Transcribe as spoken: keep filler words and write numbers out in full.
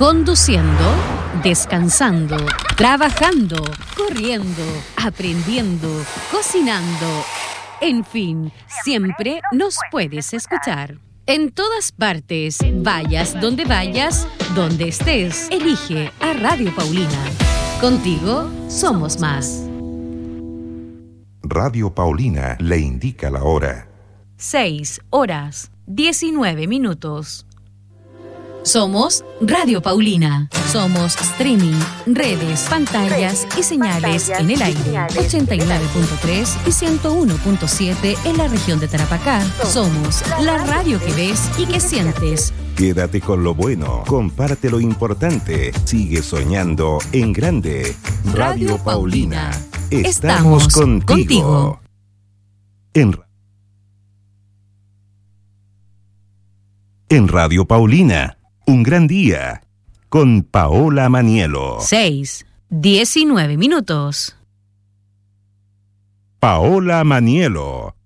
Conduciendo, descansando, trabajando, corriendo, aprendiendo, cocinando. En fin, siempre nos puedes escuchar. En todas partes, vayas donde vayas, donde estés, elige a Radio Paulina. Contigo somos más. Radio Paulina le indica la hora. seis horas, diecinueve minutos. Somos Radio Paulina. Somos streaming, redes, pantallas y señales en el aire. ochenta y nueve punto tres y ciento uno punto siete en la región de Tarapacá. Somos la radio que ves y que sientes. Quédate con lo bueno, comparte lo importante, sigue soñando en grande. Radio Paulina. Estamos contigo. contigo. En, en Radio Paulina. Un gran día con Paola Manielo. seis, diecinueve minutos. Paola Manielo.